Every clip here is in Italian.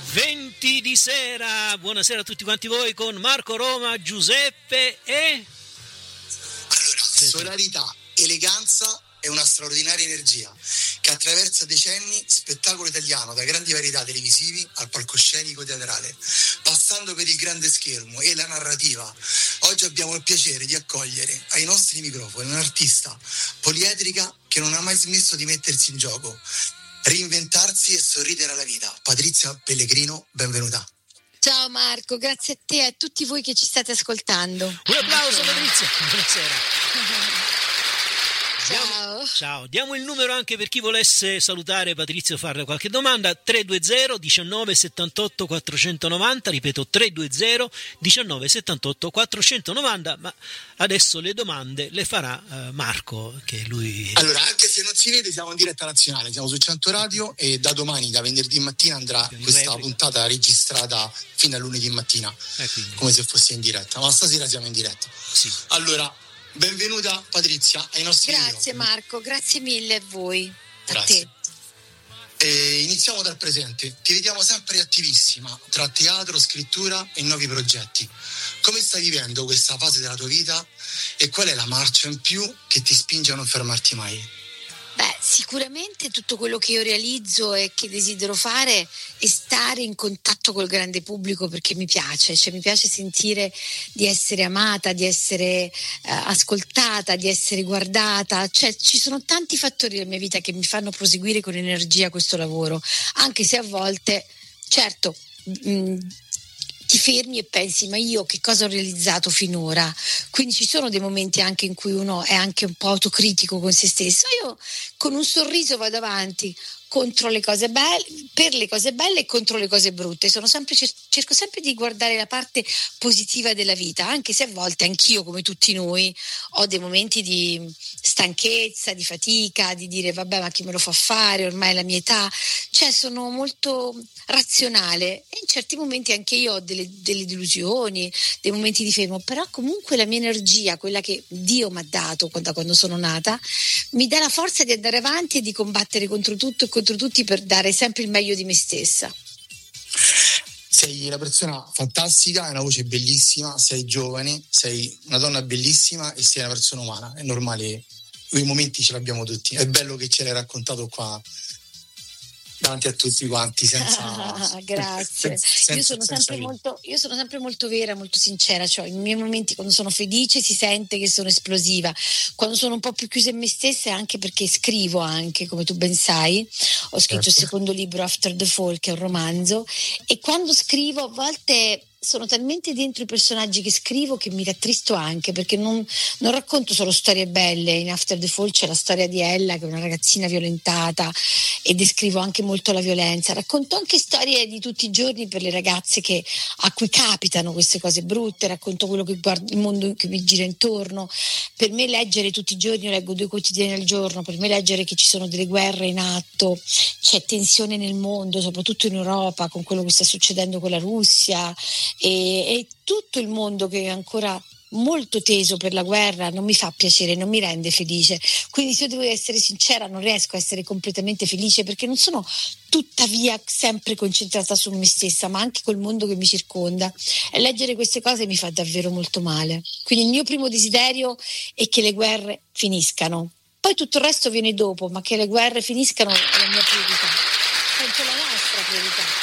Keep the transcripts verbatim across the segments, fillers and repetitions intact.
venti di sera, buonasera a tutti quanti voi con Marco Roma, Giuseppe e... Allora, solarità, eleganza e una straordinaria energia che attraversa decenni spettacolo italiano, da grandi varietà televisivi al palcoscenico teatrale, passando per il grande schermo e la narrativa. Oggi abbiamo il piacere di accogliere ai nostri microfoni un'artista poliedrica che non ha mai smesso di mettersi in gioco, reinventarsi e sorridere alla vita. Patrizia Pellegrino, benvenuta. Ciao Marco, grazie a te e a tutti voi che ci state ascoltando. Un applauso Patrizia, buonasera. Ciao. Diamo, ciao, diamo il numero anche per chi volesse salutare Patrizia o farle qualche domanda. Tre due zero diciannove settantotto quattrocentonovanta, ripeto tre due zero diciannove settantotto quattrocentonovanta, ma adesso le domande le farà uh, Marco, che lui... Allora, anche se non si vede, siamo in diretta nazionale, siamo su cento Radio e da domani, da venerdì mattina, andrà questa puntata registrata fino a lunedì mattina, eh, come se fosse in diretta, ma stasera siamo in diretta. Sì. Allora, benvenuta Patrizia ai nostri Grazie video. Marco, grazie mille a voi. Grazie. A te. E iniziamo dal presente. Ti vediamo sempre attivissima tra teatro, scrittura e nuovi progetti. Come stai vivendo questa fase della tua vita e qual è la marcia in più che ti spinge a non fermarti mai? Beh, sicuramente tutto quello che io realizzo e che desidero fare è stare in contatto col grande pubblico, perché mi piace, cioè mi piace sentire di essere amata, di essere eh, ascoltata, di essere guardata, cioè ci sono tanti fattori della mia vita che mi fanno proseguire con energia questo lavoro, anche se a volte, certo, mh, ti fermi e pensi, ma io che cosa ho realizzato finora? Quindi ci sono dei momenti anche in cui uno è anche un po' autocritico con se stesso. Io con un sorriso vado avanti contro le cose belle, per le cose belle e contro le cose brutte. Sono sempre, cerco sempre di guardare la parte positiva della vita, anche se a volte anch'io, come tutti noi, ho dei momenti di stanchezza, di fatica, di dire vabbè, ma chi me lo fa fare, ormai è la mia età. Cioè sono molto razionale e in certi momenti anche io ho delle, delle delusioni, dei momenti di fermo, però comunque la mia energia, quella che Dio mi ha dato da quando sono nata, mi dà la forza di andare avanti e di combattere contro tutto e contro tutti per dare sempre il meglio di me stessa. Sei una persona fantastica, hai una voce bellissima, sei giovane, sei una donna bellissima e sei una persona umana. È normale, quei momenti ce l'abbiamo tutti. È bello che ce l'hai raccontato qua davanti a tutti quanti, senza ah, grazie. senza, io sono sempre molto io sono sempre molto vera, molto sincera, cioè i miei momenti quando sono felice si sente che sono esplosiva, quando sono un po' più chiusa in me stessa è anche perché scrivo, anche come tu ben sai, ho scritto certo. Il secondo libro After the Fall, che è un romanzo, e quando scrivo a volte sono talmente dentro i personaggi che scrivo che mi rattristo anche, perché non, non racconto solo storie belle. In After the Fall c'è la storia di Ella, che è una ragazzina violentata, e descrivo anche molto la violenza. Racconto anche storie di tutti i giorni per le ragazze che, a cui capitano queste cose brutte, racconto quello che guardo, il mondo che mi gira intorno. Per me leggere tutti i giorni, io leggo due quotidiani al giorno, per me leggere che ci sono delle guerre in atto, c'è tensione nel mondo, soprattutto in Europa, con quello che sta succedendo con la Russia, E, e tutto il mondo che è ancora molto teso per la guerra non mi fa piacere, non mi rende felice. Quindi se io devo essere sincera non riesco a essere completamente felice, perché non sono tuttavia sempre concentrata su me stessa, ma anche col mondo che mi circonda, e leggere queste cose mi fa davvero molto male. Quindi il mio primo desiderio è che le guerre finiscano, poi tutto il resto viene dopo, ma che le guerre finiscano è la mia priorità, penso la nostra priorità.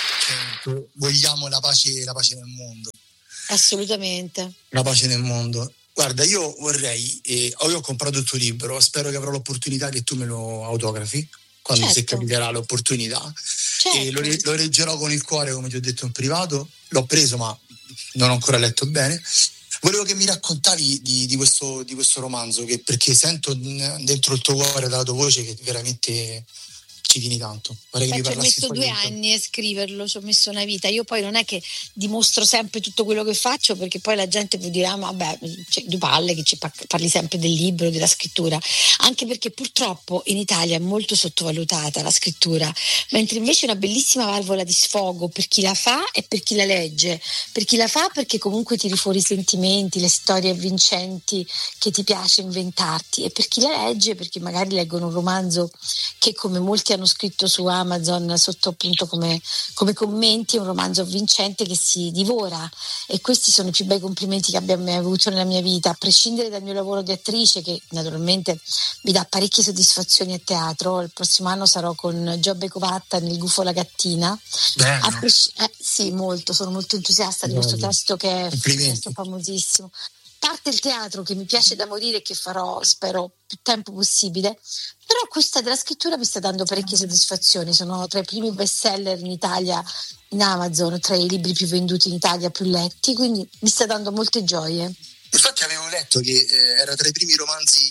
Vogliamo la pace, la pace nel mondo. Assolutamente. La pace nel mondo. Guarda, io vorrei, eh, io ho comprato il tuo libro, spero che avrò l'opportunità che tu me lo autografi quando certo. si capiterà l'opportunità. Certo. E lo, lo leggerò con il cuore, come ti ho detto in privato. L'ho preso, ma non ho ancora letto bene. Volevo che mi raccontavi di, di, questo, di questo romanzo, che, perché sento dentro il tuo cuore, dalla tua voce, che veramente ci tieni tanto. Beh, ci ho messo due anni a scriverlo, ci ho messo una vita. Io poi non è che dimostro sempre tutto quello che faccio, perché poi la gente può dire ah, ma vabbè, cioè, due palle che ci parli sempre del libro, della scrittura, anche perché purtroppo in Italia è molto sottovalutata la scrittura, mentre invece è una bellissima valvola di sfogo per chi la fa e per chi la legge. Per chi la fa perché comunque tiri fuori i sentimenti, le storie avvincenti che ti piace inventarti, e per chi la legge perché magari leggono un romanzo che, come molti hanno hanno scritto su Amazon sotto appunto come, come commenti, è un romanzo avvincente che si divora, e questi sono i più bei complimenti che abbia mai avuto nella mia vita, a prescindere dal mio lavoro di attrice, che naturalmente mi dà parecchie soddisfazioni a teatro. Il prossimo anno sarò con Giobbe Covatta nel Gufo la gattina. Bello. Pres- eh, sì, molto, sono molto entusiasta di questo testo che è un testo famosissimo. Parte il teatro che mi piace da morire e che farò, spero, più tempo possibile, però questa della scrittura mi sta dando parecchie soddisfazioni. Sono tra i primi bestseller in Italia in Amazon, tra i libri più venduti in Italia, più letti, quindi mi sta dando molte gioie. Infatti avevo letto che eh, era tra i primi romanzi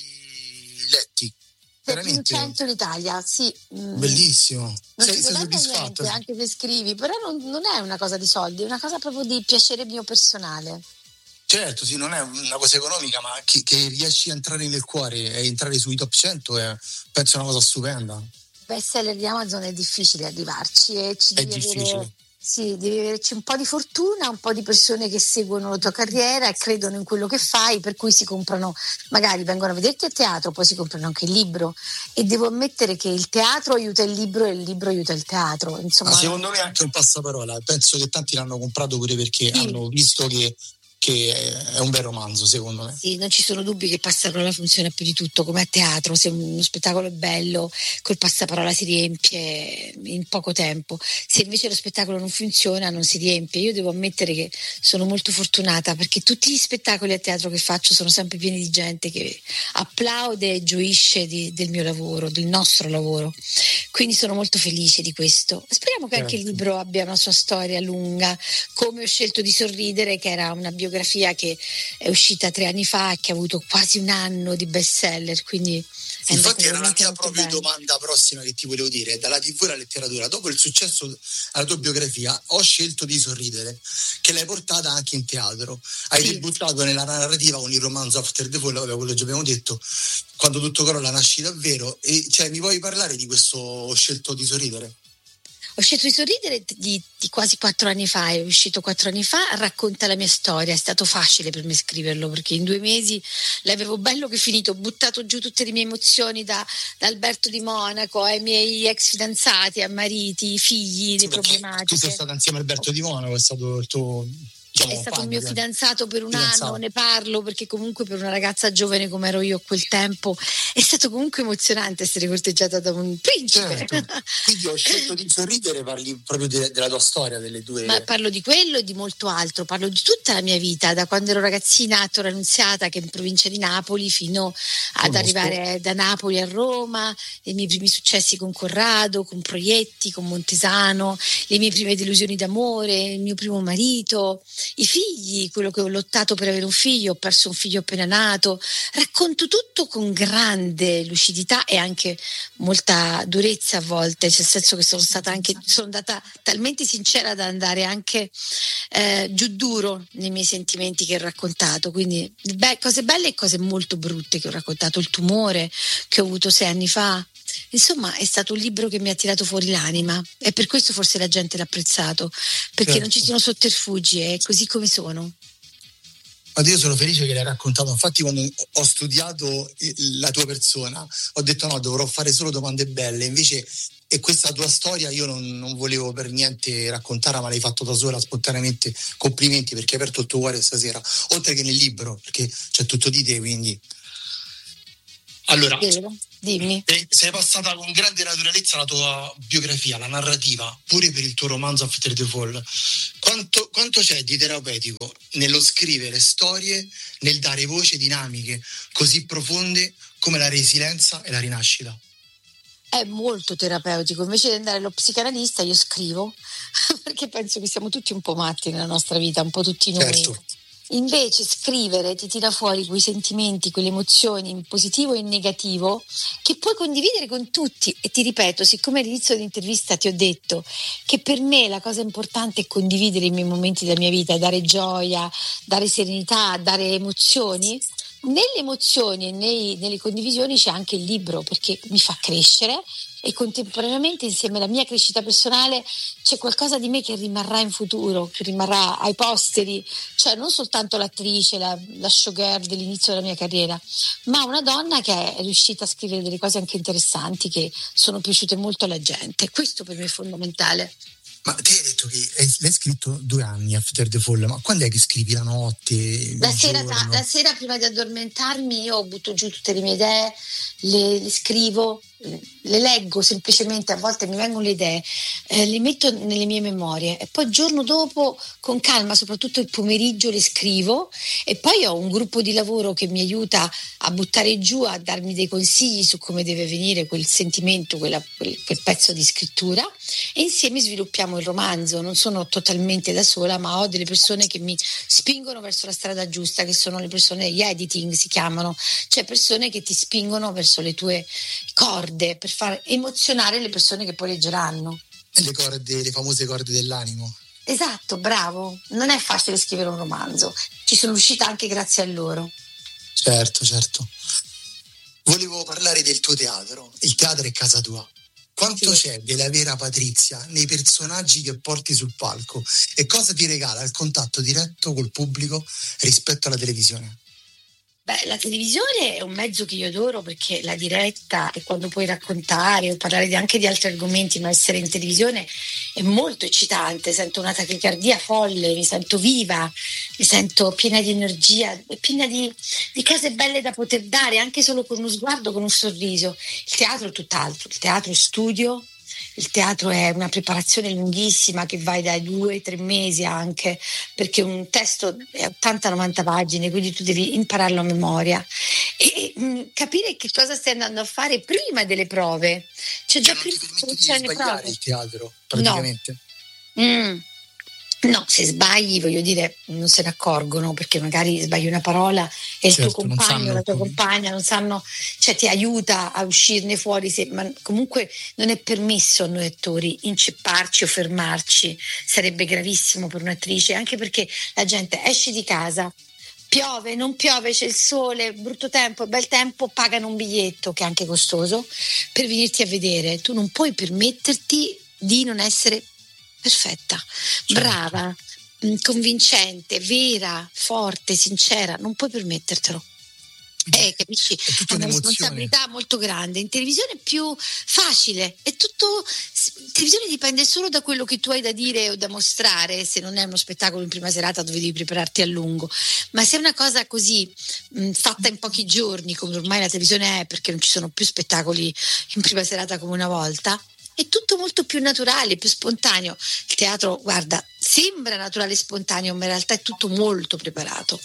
letti. Veramente cento in Italia, sì. Bellissimo. Non sei, ti sei guadagna soddisfatto? niente, anche se scrivi, però non, non è una cosa di soldi, è una cosa proprio di piacere mio personale. Certo, sì, non è una cosa economica, ma che, che riesci a entrare nel cuore e entrare sui top cento è, penso, una cosa stupenda. Bestseller di Amazon è difficile arrivarci e ci È devi difficile. avere, sì, devi averci un po' di fortuna, un po' di persone che seguono la tua carriera e credono in quello che fai, per cui si comprano, magari vengono a vederti a teatro, poi si comprano anche il libro, e devo ammettere che il teatro aiuta il libro e il libro aiuta il teatro. Insomma, Ma secondo me è anche un passaparola, penso che tanti l'hanno comprato pure perché sì. hanno visto che che è un bel romanzo, secondo me. Sì, non ci sono dubbi che il passaparola funziona più di tutto, come a teatro. Se uno spettacolo è bello, col passaparola si riempie in poco tempo. Se invece lo spettacolo non funziona, non si riempie. Io devo ammettere che sono molto fortunata, perché tutti gli spettacoli a teatro che faccio sono sempre pieni di gente che applaude e gioisce di, del mio lavoro, del nostro lavoro. Quindi sono molto felice di questo. Speriamo che anche il libro abbia una sua storia lunga, come ho scelto di sorridere, che era una biografia che è uscita tre anni fa e che ha avuto quasi un anno di bestseller, quindi è infatti era la mia molto proprio bene. domanda prossima che ti volevo dire, dalla tivù alla letteratura, dopo il successo alla tua biografia ho scelto di sorridere, che l'hai portata anche in teatro, hai Sì. debuttato nella narrativa con il romanzo After the Fall, vabbè, quello che abbiamo detto, quando tutto crolla nasci davvero, e cioè mi vuoi parlare di questo ho scelto di sorridere? Ho scelto di sorridere di, di quasi quattro anni fa, è uscito quattro anni fa, racconta la mia storia. È stato facile per me scriverlo, perché in due mesi l'avevo bello che finito, ho buttato giù tutte le mie emozioni da, da Alberto di Monaco ai miei ex fidanzati, a mariti, figli, Sì, le problematiche. tu sei stata insieme a Alberto di Monaco, è stato il tuo... È stato il mio fidanzato per un fidanzato. anno, ne parlo perché comunque per una ragazza giovane come ero io a quel tempo è stato comunque emozionante essere corteggiata da un principe. Certo. Quindi ho scelto di sorridere, parli proprio de- della tua storia, delle due... Ma parlo di quello e di molto altro, parlo di tutta la mia vita, da quando ero ragazzina a Torre Annunziata, che è in provincia di Napoli, fino ad Conosco. arrivare da Napoli a Roma, i miei primi successi con Corrado, con Proietti, con Montesano, le mie prime delusioni d'amore, il mio primo marito, i figli, quello che ho lottato per avere un figlio, ho perso un figlio appena nato. Racconto tutto con grande lucidità e anche molta durezza a volte, nel senso che sono stata anche sono andata talmente sincera da andare anche eh, giù duro nei miei sentimenti che ho raccontato, quindi be- cose belle e cose molto brutte che ho raccontato, il tumore che ho avuto sei anni fa. Insomma, è stato un libro che mi ha tirato fuori l'anima e per questo forse la gente l'ha apprezzato, perché Certo. non ci sono sotterfugi, è così come sono. Ma io sono felice che l'hai raccontato, infatti quando ho studiato la tua persona ho detto no, dovrò fare solo domande belle, invece e questa tua storia io non, non volevo per niente raccontarla, ma l'hai fatto da sola spontaneamente. Complimenti, perché hai aperto il tuo cuore stasera, oltre che nel libro, perché c'è tutto di te, quindi allora Vero? Dimmi. sei passata con grande naturalezza la tua biografia, la narrativa, pure per il tuo romanzo After the Fall. Quanto, quanto c'è di terapeutico nello scrivere storie, nel dare voce dinamiche così profonde come la resilienza e la rinascita? È molto terapeutico, invece di andare allo psicanalista io scrivo perché penso che siamo tutti un po' matti nella nostra vita, un po' tutti noi. Certo. Invece scrivere ti tira fuori quei sentimenti, quelle emozioni in positivo e in negativo che puoi condividere con tutti. E ti ripeto, siccome all'inizio dell'intervista ti ho detto che per me la cosa importante è condividere i miei momenti della mia vita, dare gioia, dare serenità, dare emozioni, nelle emozioni e nei, nelle condivisioni c'è anche il libro, perché mi fa crescere e contemporaneamente insieme alla mia crescita personale c'è qualcosa di me che rimarrà in futuro, che rimarrà ai posteri, cioè non soltanto l'attrice, la, la showgirl dell'inizio della mia carriera, ma una donna che è riuscita a scrivere delle cose anche interessanti che sono piaciute molto alla gente. Questo per me è fondamentale. Ma te hai detto che l'hai scritto due anni After the Fall, ma quando è che scrivi? La notte? La sera, la sera prima di addormentarmi io butto giù tutte le mie idee, le, le scrivo, le leggo semplicemente, a volte mi vengono le idee, eh, le metto nelle mie memorie e poi il giorno dopo con calma, soprattutto il pomeriggio, le scrivo e poi ho un gruppo di lavoro che mi aiuta a buttare giù, a darmi dei consigli su come deve venire quel sentimento, quella, quel, quel pezzo di scrittura e insieme sviluppiamo il romanzo. Non sono totalmente da sola, ma ho delle persone che mi spingono verso la strada giusta, che sono le persone, gli editing si chiamano, cioè persone che ti spingono verso le tue corde per far emozionare le persone che poi leggeranno. Le corde, le famose corde dell'animo. Esatto, bravo. Non è facile scrivere un romanzo. Ci sono riuscita anche grazie a loro. Certo, certo. Volevo parlare del tuo teatro. Il teatro è casa tua. Quanto sì. C'è della vera Patrizia nei personaggi che porti sul palco e cosa ti regala il contatto diretto col pubblico rispetto alla televisione? Beh, la televisione è un mezzo che io adoro perché la diretta e quando puoi raccontare o parlare anche di altri argomenti, ma essere in televisione è molto eccitante, sento una tachicardia folle, mi sento viva, mi sento piena di energia, piena di, di cose belle da poter dare anche solo con uno sguardo, con un sorriso. Il teatro è tutt'altro, il teatro è studio. Il teatro è una preparazione lunghissima che vai dai due ai tre mesi anche, perché un testo è ottanta novanta pagine, quindi tu devi impararlo a memoria e mh, capire che cosa stai andando a fare prima delle prove. C'è già prima che c'è le prove. Il teatro, praticamente. No. Mm. No, se sbagli, voglio dire, non se ne accorgono perché magari sbagli una parola e certo, il tuo compagno o la tua come... compagna non sanno, cioè ti aiuta a uscirne fuori, se, ma comunque non è permesso a noi attori incepparci o fermarci, sarebbe gravissimo per un'attrice, anche perché la gente esce di casa, piove, non piove, c'è il sole, brutto tempo, bel tempo, pagano un biglietto che è anche costoso per venirti a vedere. Tu non puoi permetterti di non essere perfetta, certo. Brava, convincente, vera, forte, sincera, non puoi permettertelo. Eh, capisci? È tutta è una un'emozione. Responsabilità molto grande. In televisione è più facile, è tutto. In televisione dipende solo da quello che tu hai da dire o da mostrare, se non è uno spettacolo in prima serata dove devi prepararti a lungo. Ma se è una cosa così mh, fatta in pochi giorni, come ormai la televisione è, perché non ci sono più spettacoli in prima serata come una volta, è tutto molto più naturale, più spontaneo. Il teatro, guarda, sembra naturale e spontaneo, ma in realtà è tutto molto preparato,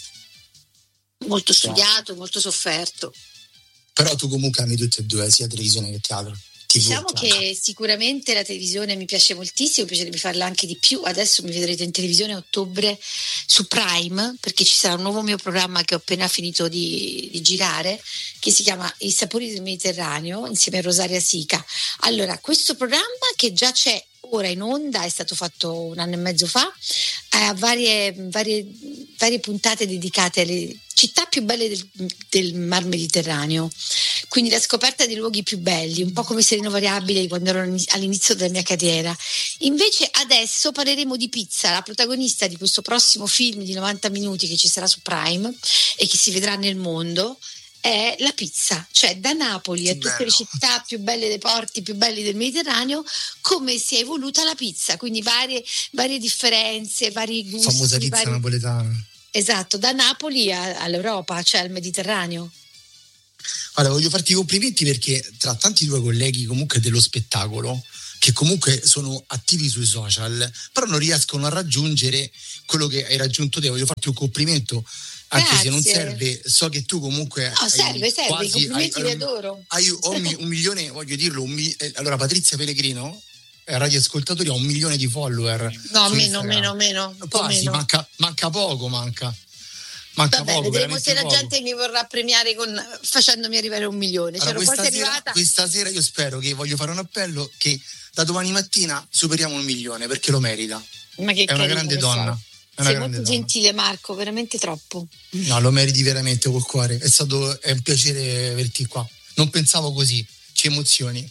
molto studiato, molto sofferto. Però tu comunque ami tutte e due, sia televisione che teatro. Diciamo che sicuramente la televisione mi piace moltissimo, mi piacerebbe farla anche di più. Adesso mi vedrete in televisione a ottobre su Prime, perché ci sarà un nuovo mio programma che ho appena finito di, di girare, che si chiama I sapori del Mediterraneo, insieme a Rosaria Sica. Allora, questo programma che già c'è ora in onda, è stato fatto un anno e mezzo fa, ha varie, varie, varie puntate dedicate alle città più belle del, del Mar Mediterraneo, quindi la scoperta dei luoghi più belli, un po' come Sereno Variabile quando ero all'inizio della mia carriera. Invece adesso parleremo di pizza. La protagonista di questo prossimo film di novanta minuti che ci sarà su Prime e che si vedrà nel mondo è la pizza, cioè da Napoli a tutte Bello. le città più belle dei porti più belli del Mediterraneo, come si è evoluta la pizza, quindi varie, varie differenze, vari gusti. Famosa pizza vari... napoletana. Esatto, da Napoli a, all'Europa, cioè al Mediterraneo. Allora, voglio farti i complimenti perché tra tanti tuoi colleghi comunque dello spettacolo, che comunque sono attivi sui social, però non riescono a raggiungere quello che hai raggiunto te. Voglio farti un complimento. Anche Grazie. se non serve, so che tu comunque no, serve, serve, quasi, i complimenti hai, li adoro. Hai un, un milione, voglio dirlo, un, allora Patrizia Pellegrino, radioascoltatori, ha un milione di follower. No, meno, meno, meno, un quasi, meno. Manca, manca poco, manca. Manca Vabbè, poco, vedremo se la poco. gente mi vorrà premiare con, facendomi arrivare a un milione. Allora, C'ero quasi sera, arrivata. Questa sera io spero che voglio fare un appello che da domani mattina superiamo un milione, perché lo merita. Ma che è una grande donna. Sei molto donna. Gentile, Marco, veramente troppo. No, lo meriti veramente col cuore. È stato è un piacere averti qua. Non pensavo così, ci emozioni.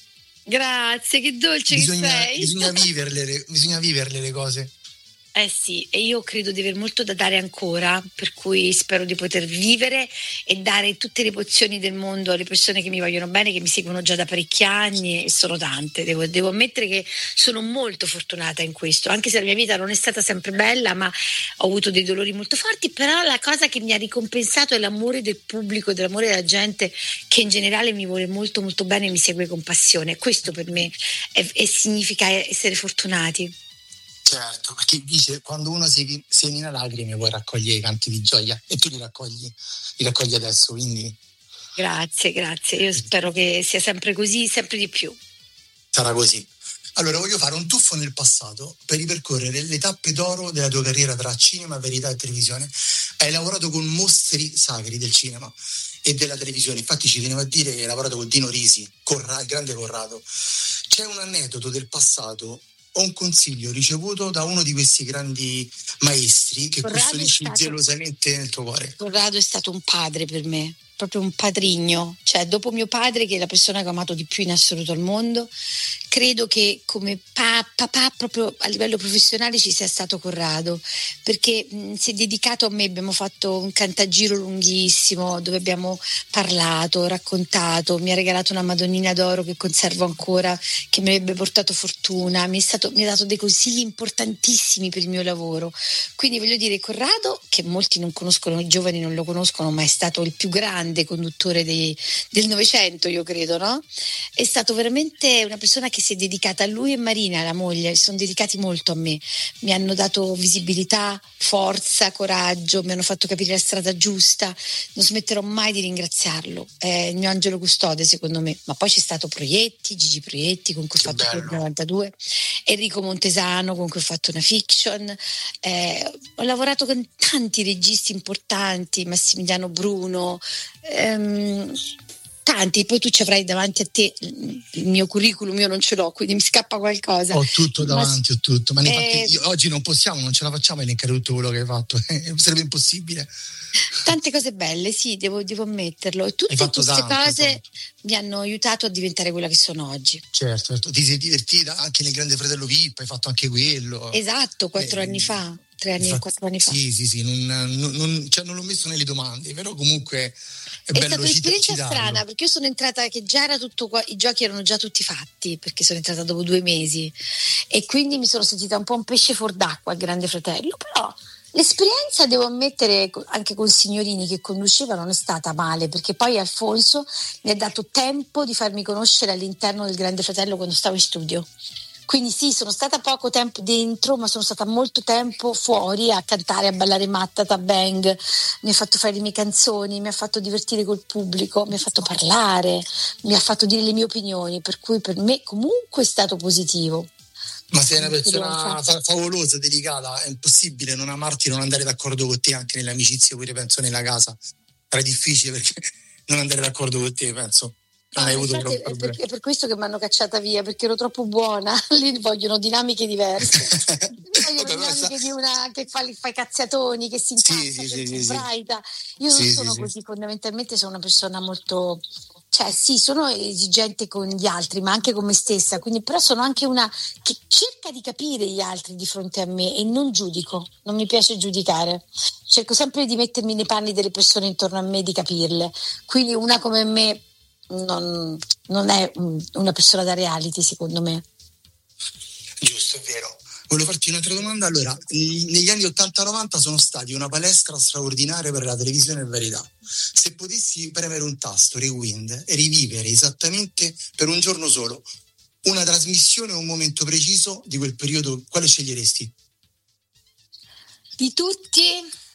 Grazie, che dolce bisogna, che sei. Bisogna viverle, bisogna viverle le cose. Eh sì, e io credo di aver molto da dare ancora, per cui spero di poter vivere e dare tutte le pozioni del mondo alle persone che mi vogliono bene, che mi seguono già da parecchi anni, e sono tante. Devo, devo ammettere che sono molto fortunata in questo, anche se la mia vita non è stata sempre bella, ma ho avuto dei dolori molto forti, però la cosa che mi ha ricompensato è l'amore del pubblico, dell'amore della gente che in generale mi vuole molto molto bene e mi segue con passione. Questo per me è, è, significa essere fortunati. Certo, perché dice quando uno si semina lacrime poi raccoglie i canti di gioia, e tu li raccogli, li raccogli adesso, quindi... Grazie, grazie, io spero che sia sempre così, sempre di più. Sarà così. Allora voglio fare un tuffo nel passato per ripercorrere le tappe d'oro della tua carriera tra cinema, verità e televisione. Hai lavorato con mostri sacri del cinema e della televisione, infatti ci tenevo a dire che hai lavorato con Dino Risi, Corra, il grande Corrado. C'è un aneddoto del passato o un consiglio ricevuto da uno di questi grandi maestri che Corrado custodisci stato, gelosamente nel tuo cuore? Corrado è stato un padre per me, proprio un padrigno, cioè dopo mio padre, che è la persona che ho amato di più in assoluto al mondo, credo che come pa- papà proprio a livello professionale ci sia stato Corrado, perché mh, si è dedicato a me, abbiamo fatto un cantagiro lunghissimo dove abbiamo parlato, raccontato, mi ha regalato una Madonnina d'oro che conservo ancora, che mi avrebbe portato fortuna, mi, è stato, mi ha dato dei consigli importantissimi per il mio lavoro, quindi voglio dire Corrado, che molti non conoscono, i giovani non lo conoscono, ma è stato il più grande conduttore dei, del Novecento, io credo, no? È stato veramente una persona che si è dedicata a lui, e Marina, la moglie, si sono dedicati molto a me, mi hanno dato visibilità, forza, coraggio, mi hanno fatto capire la strada giusta, non smetterò mai di ringraziarlo, è il mio angelo custode secondo me. Ma poi c'è stato Proietti, Gigi Proietti, con cui ho fatto il novantadue, Enrico Montesano, con cui ho fatto una fiction, eh, ho lavorato con tanti registi importanti, Massimiliano Bruno, ehm, tanti, poi tu ci avrai davanti a te il mio curriculum, io non ce l'ho, quindi mi scappa qualcosa. Ho tutto davanti, ma, ho tutto, ma eh, infatti io, oggi non possiamo, non ce la facciamo a elencare tutto quello che hai fatto, sarebbe impossibile. Tante cose belle, sì, devo, devo ammetterlo, e tutte queste tanto, cose tanto. Mi hanno aiutato a diventare quella che sono oggi. Certo, certo. Ti sei divertita anche nel Grande Fratello V I P, hai fatto anche quello. Esatto, quattro eh, anni fa. Tre anni e quattro anni fa. Sì, sì, sì, non, non, non, cioè non l'ho messo nelle domande, però comunque è, è bello. È stata un'esperienza strana, perché io sono entrata che già era tutto qua, i giochi erano già tutti fatti, perché sono entrata dopo due mesi e quindi mi sono sentita un po' un pesce fuor d'acqua al Grande Fratello, però l'esperienza, devo ammettere, anche con Signorini che conduceva, non è stata male, perché poi Alfonso mi ha dato tempo di farmi conoscere all'interno del Grande Fratello quando stavo in studio. Quindi sì, sono stata poco tempo dentro, ma sono stata molto tempo fuori a cantare, a ballare matta, a bang, mi ha fatto fare le mie canzoni, mi ha fatto divertire col pubblico, mi ha fatto parlare, mi ha fatto dire le mie opinioni, per cui per me comunque è stato positivo. Ma sei una persona favolosa, delicata, è impossibile non amarti e non andare d'accordo con te anche nelle amicizie, pure penso nella casa. Era difficile perché non andare d'accordo con te, penso. Non ah, hai avuto infatti, è, per, è per questo che mi hanno cacciata via, perché ero troppo buona. Lì vogliono dinamiche diverse. Vogliono Vabbè, dinamiche sa... di una che fa, fa i cazziatoni, che si incazza, sì, che sì, si sbraita. Sì. Io non sì, sono sì, così, sì. Fondamentalmente sono una persona molto... Cioè sì, sono esigente con gli altri, ma anche con me stessa, quindi però sono anche una che cerca di capire gli altri di fronte a me e non giudico, non mi piace giudicare. Cerco sempre di mettermi nei panni delle persone intorno a me, di capirle. Quindi una come me non, non è una persona da reality, secondo me. Giusto, è vero. Volevo farti un'altra domanda. Allora, negli anni ottanta novanta sono stati una palestra straordinaria per la televisione e verità. Se potessi premere un tasto, rewind, e rivivere esattamente per un giorno solo una trasmissione o un momento preciso di quel periodo, quale sceglieresti? Di tutti,